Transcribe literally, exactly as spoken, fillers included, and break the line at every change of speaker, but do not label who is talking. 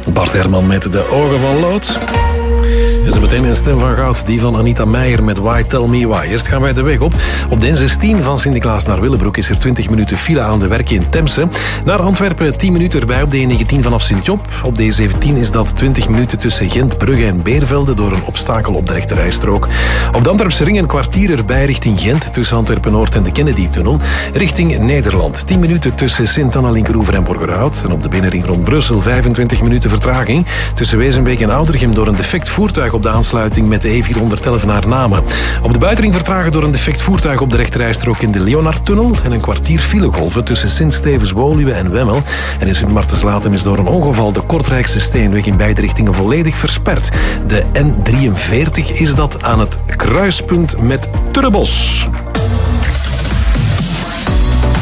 Bart Herman met De Ogen van Lood. En zo meteen een stem van goud, die van Anita Meijer met Why Tell Me Why. Eerst gaan wij de weg op. Op de N zestien van Sint-Niklaas naar Willebroek is er twintig minuten file aan de werken in Temse. Naar Antwerpen tien minuten erbij op de E negentien vanaf Sint-Job. Op de E zeventien is dat twintig minuten tussen Gent, Brugge en Beervelde door een obstakel op de rechterrijstrook. Op de Antwerpse ring een kwartier erbij richting Gent tussen Antwerpen-Noord en de Kennedy-tunnel. Richting Nederland tien minuten tussen Sint-Anna-Linkeroever en Borgerhout. En op de binnenring rond Brussel vijfentwintig minuten vertraging tussen Wezenbeek en Oudergem door een defect voertuig op de aansluiting met de E vierhonderdelf naar Namen. Op de buitenring vertragen door een defect voertuig op de rechterrijstrook in de Leonardtunnel en een kwartier filegolven tussen Sint-Stevens-Woluwe en Wemmel. En in Sint-Martens-Latem is door een ongeval de Kortrijkse Steenweg in beide richtingen volledig versperd. De N drieënveertig is dat aan het kruispunt met Turrebos.